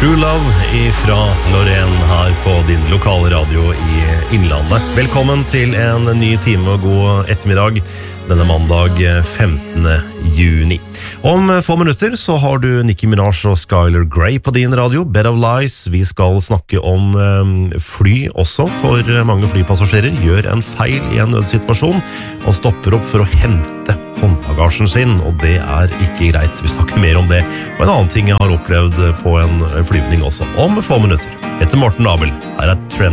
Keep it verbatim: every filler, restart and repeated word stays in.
True Love ifra Lorraine her på din lokale radio i Innlandet. Velkommen til en ny time og god ettermiddag denne mandag femtende juni. Om få minutter så har du Nicki Minaj og Skylar Grey på din radio, Bed of Lies. Vi skal snakke om fly også, for mange flypassasjerer gjør en feil i en nødsituasjon og stopper opp for å hente håndbagasjen sin, og det er ikke greit. Vi snakker mer om det, og en annen ting jeg har opplevd på en flyvning også, om få minutter. Etter Morten Abel, her er Trend.